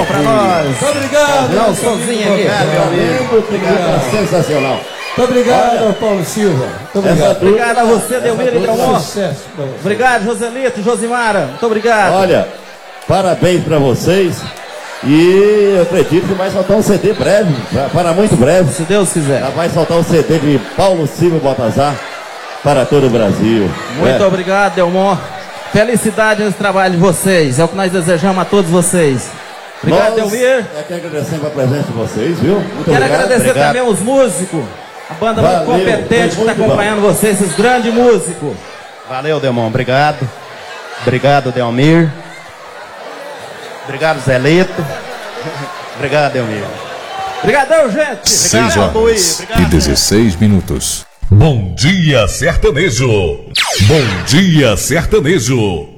Delmão, pra nós. Muito obrigado. Não, sozinho aqui. Obrigado, sensacional. Muito obrigado, Paulo Silva. Muito obrigado. Obrigado a você, Delmiro e Delmão. Sucesso pra você. Obrigado, Joselito, Josimara. Muito obrigado. Olha, parabéns pra vocês. E eu acredito que vai soltar um CD breve, para muito breve. Se Deus quiser. Já vai soltar um CD de Paulo Silva Baltazar para todo o Brasil. Muito obrigado, Delmon. Felicidade nesse trabalho de vocês. É o que nós desejamos a todos vocês. Obrigado, Delmir. Quero agradecer a presença de vocês, viu? Muito Quero obrigado. agradecer também os músicos. A banda muito competente que está acompanhando vocês, esses grandes músicos. Valeu, Delmon. Obrigado. Obrigado, Delmir. Obrigado, Zelito. Obrigado, Delmir. Obrigadão, gente. 6 horas e 16 minutos. Bom dia, sertanejo. Bom dia, sertanejo.